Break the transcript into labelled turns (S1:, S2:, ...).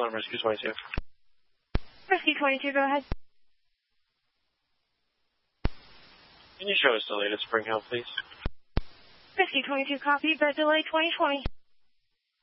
S1: on Rescue 22.
S2: Rescue 22, go ahead.
S1: Can you show us the latest Spring Hill, please?
S2: Rescue 22, copy. Bed delay 2020.